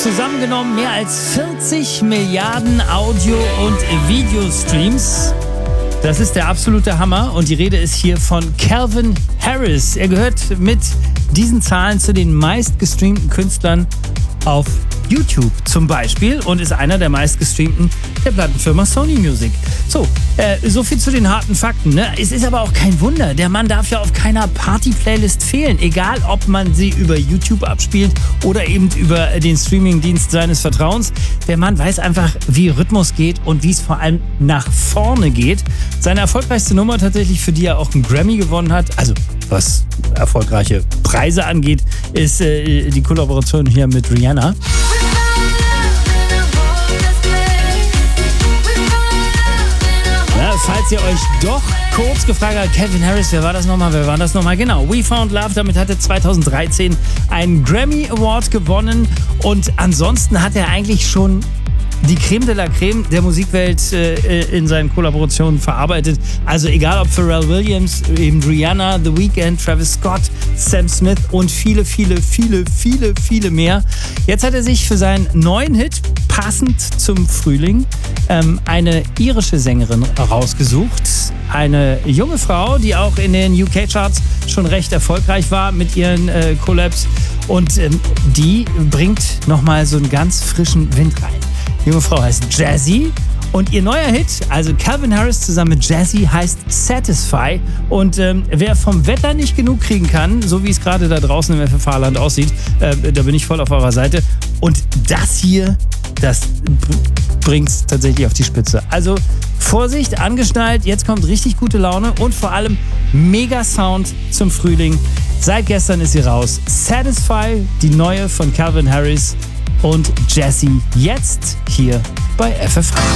Zusammengenommen mehr als 40 Milliarden Audio- und Videostreams. Das ist der absolute Hammer und die Rede ist hier von Calvin Harris. Er gehört mit diesen Zahlen zu den meistgestreamten Künstlern auf YouTube zum Beispiel und ist einer der meistgestreamten der Plattenfirma Sony Music. So viel zu den harten Fakten. Ne? Es ist aber auch kein Wunder. Der Mann darf ja auf keiner Party-Playlist fehlen. Egal, ob man sie über YouTube abspielt oder eben über den Streamingdienst seines Vertrauens. Der Mann weiß einfach, wie Rhythmus geht und wie es vor allem nach vorne geht. Seine erfolgreichste Nummer tatsächlich, für die er auch einen Grammy gewonnen hat, also was erfolgreiche Preise angeht, ist die Kollaboration hier mit Rihanna. Falls ihr euch doch kurz gefragt habt, Calvin Harris, wer war das nochmal? Genau, We Found Love, damit hat er 2013 einen Grammy Award gewonnen und ansonsten hat er eigentlich schon die Creme de la Creme der Musikwelt in seinen Kollaborationen verarbeitet. Also egal ob Pharrell Williams, eben Rihanna, The Weeknd, Travis Scott, Sam Smith und viele mehr. Jetzt hat er sich für seinen neuen Hit, passend zum Frühling, eine irische Sängerin rausgesucht. Eine junge Frau, die auch in den UK-Charts schon recht erfolgreich war mit ihren Collabs. Und die bringt nochmal so einen ganz frischen Wind rein. Die junge Frau heißt Jazzy und ihr neuer Hit, also Calvin Harris zusammen mit Jazzy, heißt Satisfy. Und wer vom Wetter nicht genug kriegen kann, so wie es gerade da draußen im FFH-Land aussieht, da bin ich voll auf eurer Seite. Und das hier, das bringt es tatsächlich auf die Spitze. Also Vorsicht, angeschnallt, jetzt kommt richtig gute Laune und vor allem mega Sound zum Frühling. Seit gestern ist sie raus. Satisfy, die neue von Calvin Harris und Jazzy, jetzt hier bei FFH.